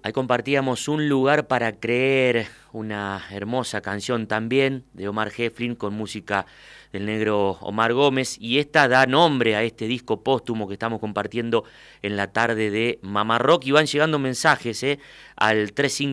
Ahí compartíamos Un lugar para creer, una hermosa canción también de Omar Heflin con música del negro Omar Gómez, y esta da nombre a este disco póstumo que estamos compartiendo en la tarde de Mamá Rock. Y van llegando mensajes al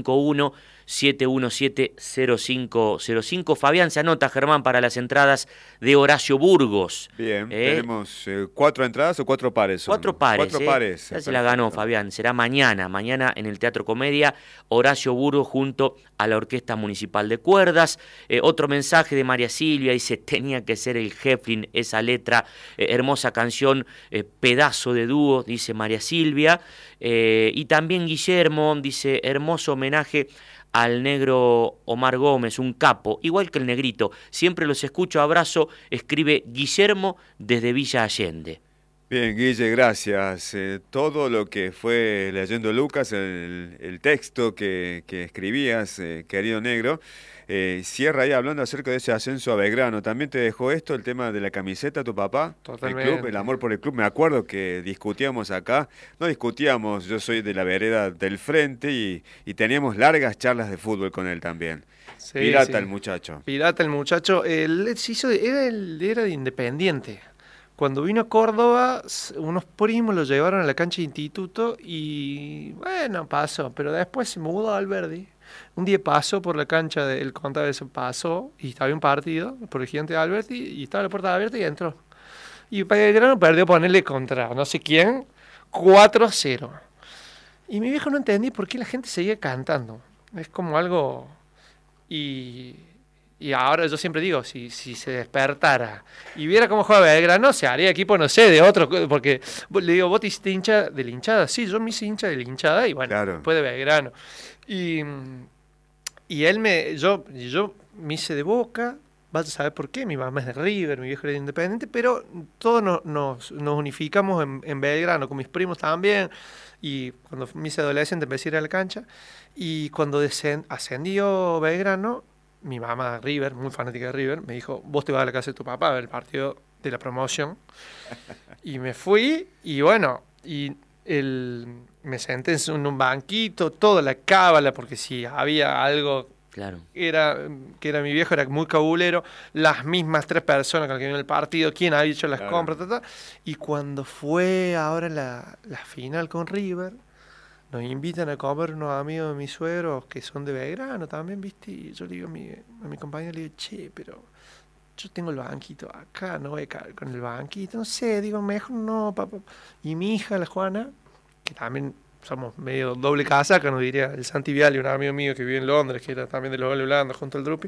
351-717-0505. Fabián se anota, Germán, para las entradas de Horacio Burgos. Bien, tenemos 4 entradas o 4 pares. Son. 4 pares. 4 pares. Ya se la ganó, Fabián. Será mañana en el Teatro Comedia, Horacio Burgos junto a la Orquesta Municipal de Cuerdas. Otro mensaje de María Silvia, dice, tenía que ser el Heflin esa letra, hermosa canción, pedazo de dúo, dice María Silvia. Y también Guillermo dice, hermoso homenaje al negro Omar Gómez, un capo, igual que el negrito. Siempre los escucho, abrazo, escribe Guillermo desde Villa Allende. Bien, Guille, gracias. Todo lo que fue leyendo Lucas, el texto que escribías, querido negro, cierra ahí hablando acerca de ese ascenso a Belgrano. ¿También te dejó esto, el tema de la camiseta, tu papá? Totalmente. El club, el amor por el club. Me acuerdo que discutíamos acá, no discutíamos, yo soy de la vereda del frente y teníamos largas charlas de fútbol con él también. Sí, Pirata sí. el muchacho. Pirata el muchacho. Él se hizo era de Independiente. Cuando vino a Córdoba, unos primos lo llevaron a la cancha de instituto y bueno, pasó. Pero después se mudó a Alberdi. Un día pasó por la cancha del contaba eso, pasó y estaba un partido por el Gigante de Alberdi y estaba la puerta abierta y entró. Y Belgrano perdió ponerle contra no sé quién, 4-0. Y mi viejo no entendía por qué la gente seguía cantando. Es como algo... Y ahora yo siempre digo, si se despertara y viera cómo juega Belgrano, se haría equipo, no sé, de otro, porque le digo, vos te hiciste hincha de la hinchada. Sí, yo me hice hincha de la hinchada y bueno, Claro. después de Belgrano. Y yo me hice de Boca, vas a saber por qué, mi mamá es de River, mi viejo era de Independiente, pero todos nos unificamos en Belgrano, con mis primos también, y cuando me hice adolescente empecé a ir a la cancha, y cuando ascendió Belgrano, mi mamá River, muy fanática de River, me dijo, vos te vas a la casa de tu papá a ver el partido de la promoción. Y me fui, y bueno, me senté en un banquito, toda la cábala, porque si había algo Claro. que era mi viejo, era muy cabulero, las mismas 3 personas con las que vino el partido, quién había hecho las compras, y cuando fue ahora la final con River, nos invitan a comer unos amigos de mis suegros que son de Belgrano también, ¿viste? Y yo le digo a mi compañero, le digo, che, pero yo tengo el banquito acá, no voy a caer con el banquito, no sé, digo, mejor no, papá. Y mi hija, la Juana, que también somos medio doble casaca, nos diría el Santi Viali, un amigo mío que vive en Londres, que era también de los Goles Blandos, junto al Drupi,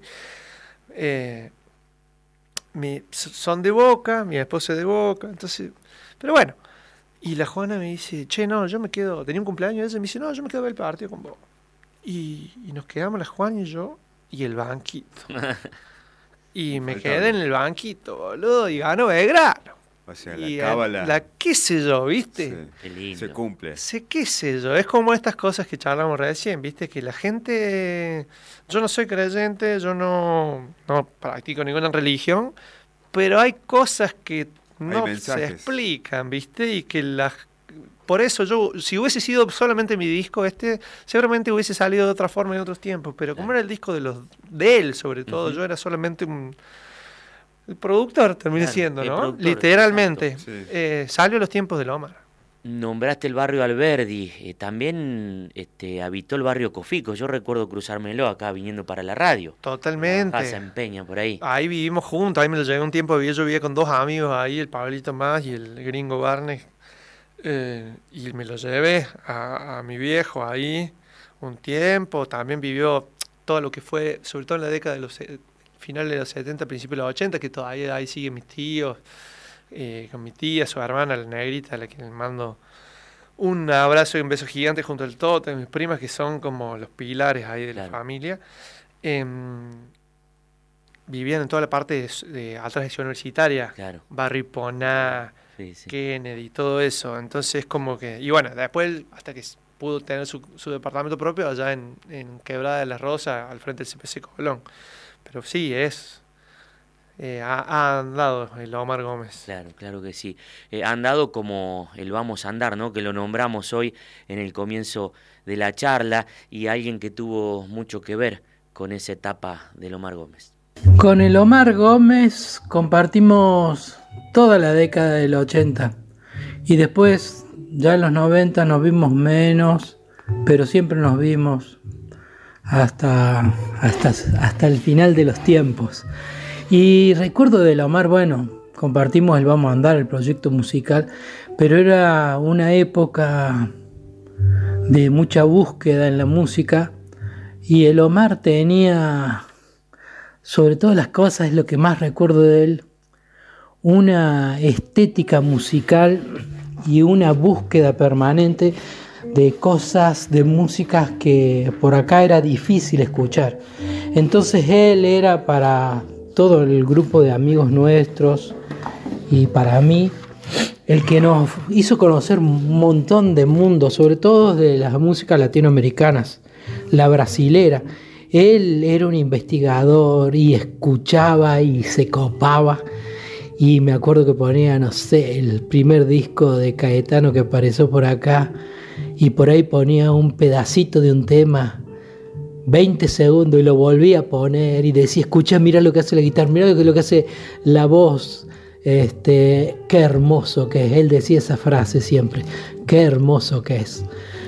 son de Boca, mi esposa es de Boca, entonces, pero bueno. Y la Juana me dice, che, no, yo me quedo, tenía un cumpleaños ese, me dice, no, yo me quedo a ver el partido con vos. Y nos quedamos la Juana y yo y el banquito. Y me quedé en el banquito, boludo, y ganó Belgrano. O sea, Y la cábala. la qué sé yo, ¿viste? Sí, Qué lindo. se cumple. Sé qué sé yo, es como estas cosas que charlamos recién, ¿viste? Que la gente, yo no soy creyente, yo no practico ninguna religión, pero hay cosas que no se explican, ¿viste? Y que por eso yo, si hubiese sido solamente mi disco seguramente hubiese salido de otra forma en otros tiempos, pero como era el disco de él sobre todo, yo era solamente el productor, terminé siendo, ¿no? Productor, literalmente. Sí. Salió a los tiempos de Omar. Nombraste el barrio Alberdi, también habitó el barrio Cofico. Yo recuerdo cruzármelo acá viniendo para la radio. Totalmente. Pasa en Peña, por ahí. Ahí vivimos juntos, ahí me lo llevé un tiempo, yo vivía con 2 amigos ahí, el Pablito Más y el gringo Barney. Y me lo llevé a mi viejo ahí un tiempo. También vivió todo lo que fue, sobre todo en la década de los finales de los 70, principios de los 80, que todavía ahí siguen mis tíos. Con mi tía, su hermana, la negrita, a la que le mando un abrazo y un beso gigante junto al Toto, mis primas que son como los pilares ahí de la familia. Vivían en toda la parte de alta gestión universitaria, Barrio Iponá, Kennedy, todo eso. Entonces como que, y bueno, después hasta que pudo tener su departamento propio allá en Quebrada de las Rosas, al frente del CPC Colón. Pero sí, es ha andado el Omar Gómez. Claro, claro que sí. Ha andado como el Vamos a Andar, ¿no? Que lo nombramos hoy en el comienzo de la charla, y alguien que tuvo mucho que ver con esa etapa del Omar Gómez. Con el Omar Gómez compartimos toda la década del 80 y después ya en los 90 nos vimos menos, pero siempre nos vimos hasta el final de los tiempos. Y recuerdo del Omar, bueno, compartimos el Vamos a Andar, el proyecto musical, pero era una época de mucha búsqueda en la música, y el Omar tenía, sobre todas las cosas, es lo que más recuerdo de él, una estética musical y una búsqueda permanente de cosas, de músicas que por acá era difícil escuchar. Entonces él era para todo el grupo de amigos nuestros y para mí el que nos hizo conocer un montón de mundos, sobre todo de las músicas latinoamericanas, la brasilera. Él era un investigador y escuchaba y se copaba, y me acuerdo que ponía, no sé, el primer disco de Caetano que apareció por acá, y por ahí ponía un pedacito de un tema, 20 segundos, y lo volvía a poner y decía, escucha, mira lo que hace la guitarra, mira lo que hace la voz, qué hermoso que es. Él decía esa frase siempre, qué hermoso que es.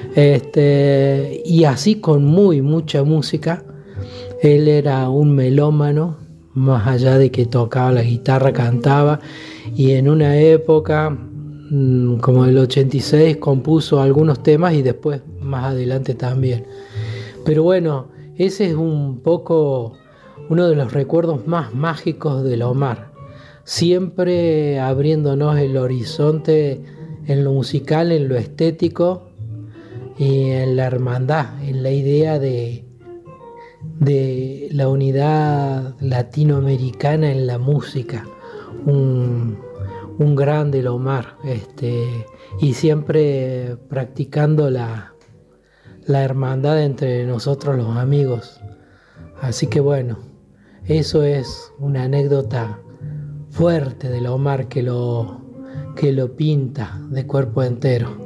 Y así con mucha música. Él era un melómano, más allá de que tocaba la guitarra, cantaba, y en una época como el 86 compuso algunos temas, y después más adelante también. Pero bueno, ese es un poco uno de los recuerdos más mágicos del Omar, siempre abriéndonos el horizonte en lo musical, en lo estético y en la hermandad, en la idea de la unidad latinoamericana en la música. Un grande el Omar, y siempre practicando la hermandad entre nosotros los amigos. Así que bueno, eso es una anécdota fuerte del Omar que lo pinta de cuerpo entero.